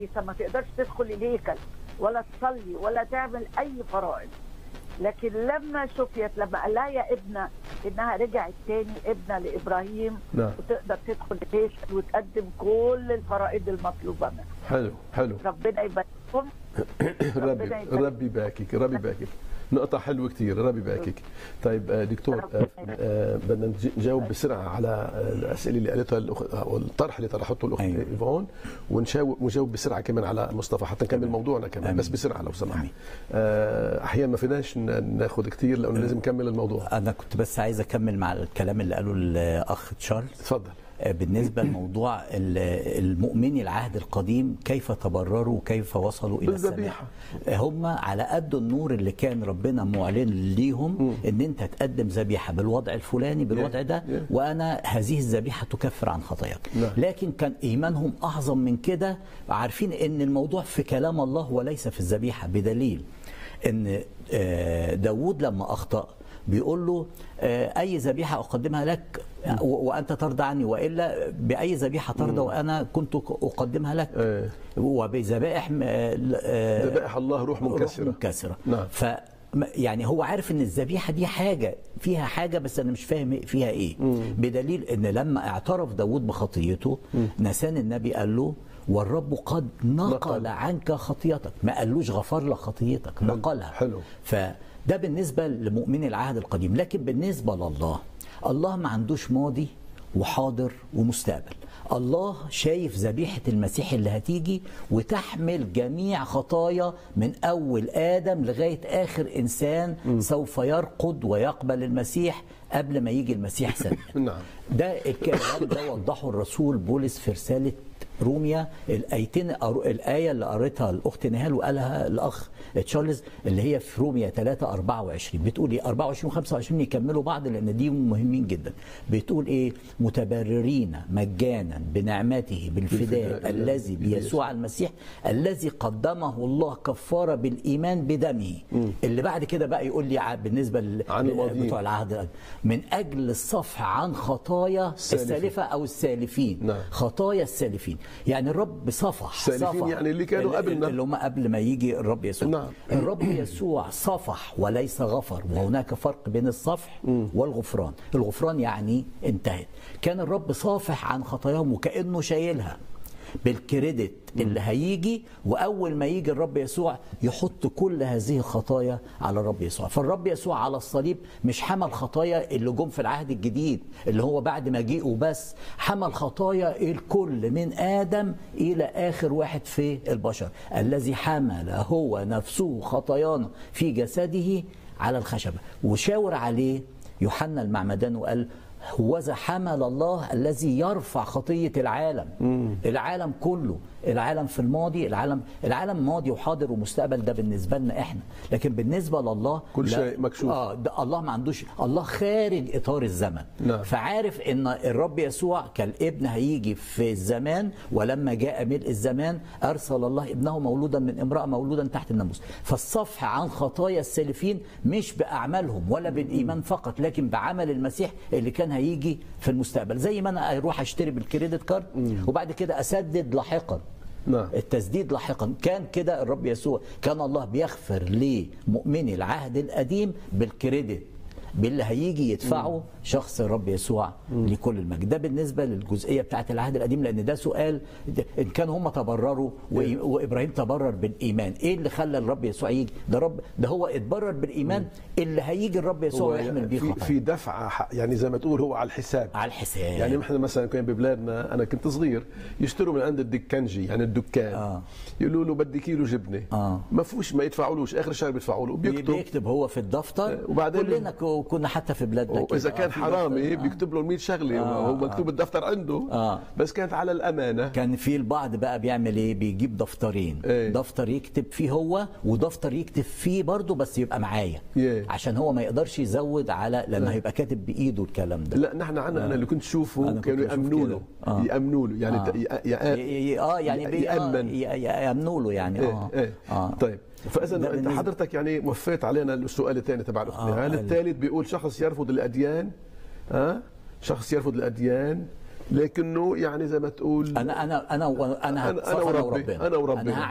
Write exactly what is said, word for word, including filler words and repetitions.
ما تقدرش تدخل الهيكل ولا تصلي ولا تعمل اي فرائض. لكن لما شفيت، لما قال لها يا ابنه انها رجعت تاني ابنه لابراهيم، نعم. وتقدر تدخل الهيكل وتقدم كل الفرائض المطلوبه منها. حلو حلو. ربنا يبارككم. ربي ربي يباركك، ربي يباركك. نقطة حلوة كتير، ربي يباركك. طيب دكتور، آه بدنا نجاوب بسرعة على الأسئلة اللي قالتها الأخت أو الطرح اللي طرحته الأخت أيوة. إيفون، ونجاوب بسرعة كمان على مصطفى حتى نكمل موضوعنا كمان. أمين. بس بسرعة لو سمحت. آه أحيانا ما فيناش ناخذ كتير لأنه لازم نكمل الموضوع. أنا كنت بس عايز أكمل مع الكلام اللي قاله الأخ تشارلز. اتفضل. بالنسبة لموضوع المؤمني العهد القديم كيف تبرروا وكيف وصلوا إلى السماء. هم على قد النور اللي كان ربنا معلن ليهم ان انت تقدم ذبيحة بالوضع الفلاني بالوضع ده، وانا هذه الذبيحة تكفر عن خطاياك. لكن كان ايمانهم اعظم من كده، عارفين ان الموضوع في كلام الله وليس في الذبيحة، بدليل ان داود لما اخطأ بيقول له أي ذبيحة أقدمها لك وأنت ترضى عني، وإلا بأي ذبيحة ترضى وأنا كنت أقدمها لك. وبذبائح ذبائح الله روح منكسرة, روح منكسرة. نعم. ف يعني هو عارف ان الذبيحه دي حاجه فيها حاجه، بس انا مش فاهم فيها ايه. مم. بدليل ان لما اعترف داود بخطيته، نسان النبي قال له والرب قد نقل, نقل عنك خطيتك، ما قالوش غفر لك خطيتك، حلو. نقلها. حلو. فده بالنسبه لمؤمني العهد القديم. لكن بالنسبه لله، الله ما عندوش ماضي وحاضر ومستقبل. الله شايف ذبيحة المسيح اللي هتيجي وتحمل جميع خطايا من أول آدم لغاية آخر إنسان م. سوف يرقد ويقبل المسيح قبل ما يجي المسيح سنة. نعم. ده الكلام ده وضحه الرسول بولس في رسالة روميا. الآيتين الآية اللي قريتها الأخت نهال وقالها الأخ تشارلز اللي هي في روميا ثلاثة أربعة وعشرين، بتقول إيه؟ أربعة وعشرين وخمسة وعشرين يكملوا بعض لأن دي مهمين جدا. بتقول إيه؟ متبررين مجانا بنعمته بالفداء الذي بيسوع المسيح الذي قدمه الله كفارة بالإيمان بدمه. م. اللي بعد كده بقى يقول لي بالنسبة بتوع العهد من أجل الصفح عن خطايا السالفة أو السالفين. نعم. خطايا السالفين، يعني الرب صفح السالفين يعني اللي كانوا قبلنا، اللي هم قبل ما يجي الرب يسوع. نعم. الرب يسوع صفح وليس غفر، وهناك فرق بين الصفح والغفران. الغفران يعني انتهت. كان الرب صافح عن خطاياهم وكأنه شايلها بالكريدت اللي هيجي، واول ما يجي الرب يسوع يحط كل هذه الخطايا على الرب يسوع. فالرب يسوع على الصليب مش حمل خطايا اللي جم في العهد الجديد اللي هو بعد ما جيء بس، حمل خطايا الكل من آدم إلى آخر واحد في البشر، الذي حمل هو نفسه خطايانا في جسده على الخشبة. وشاور عليه يوحنا المعمدان وقال هوذا حمل الله الذي يرفع خطية العالم. مم. العالم كله، العالم في الماضي، العالم العالم ماضي وحاضر ومستقبل، ده بالنسبة لنا احنا. لكن بالنسبة لله كل شيء مكشوف. اه الله ما عندوش، الله خارج اطار الزمن. نعم. فعارف ان الرب يسوع كالابن هيجي في الزمان، ولما جاء ملء الزمان ارسل الله ابنه مولودا من امرأة مولودا تحت الناموس. فالصفح عن خطايا السالفين مش باعمالهم ولا بالايمان فقط، لكن بعمل المسيح اللي كان هيجي في المستقبل. زي ما انا اروح اشتري بالكريدت كارد وبعد كده اسدد لاحقا. نعم. التسديد لاحقا. كان كده الرب يسوع، كان الله بيغفر لمؤمني العهد القديم بالكريدت باللي هيجي يدفعه مم. شخص الرب يسوع مم. لكل المجد. ده بالنسبه للجزئيه بتاعه العهد القديم، لان ده سؤال ان كانوا هم تبرروا وابراهيم تبرر بالايمان، ايه اللي خلى الرب يسوع يجي؟ ده رب ده هو اتبرر بالايمان مم. اللي هيجي الرب يسوع يحمل بيه خطايا. في دفعه يعني زي ما تقول هو على الحساب. على الحساب. يعني احنا مثلا كان ببلادنا انا كنت صغير يشتروا من عند الدكانجي يعني الدكان آه. يقولوا له بدي كيلو جبنه آه. ما فيش ما يدفعولوش، اخر الشهر بيدفعوا له، بيكتب بيكتب هو في الدفتر. وبعدين كلنا كنا حتى في بلادنا كده، اذا كان حرامي آه. بيكتب له مية شغله آه. هو مكتوب آه. الدفتر عنده آه. بس كانت على الامانه. كان في البعض بقى بيعمل ايه؟ بيجيب دفترين، ايه؟ دفتر يكتب فيه هو ودفتر يكتب فيه برضه بس يبقى معايا yeah. عشان هو ما يقدرش يزود على لما هيبقى كاتب بايده الكلام ده. لا نحن عندنا آه. انا اللي كنت اشوفه كانوا يامنوا له آه. يامنوا له يعني اه, آه يعني يامن يامنوا له يعني اه, ايه. آه. طيب فاذا انت حضرتك يعني وفيت علينا السؤال الثاني تبع الاخت نهال. الثالث بيقول شخص يرفض الاديان، ها أه؟ شخص يرفض الاديان لكنه يعني زي ما تقول انا انا انا انا انا انا وربي انا وربنا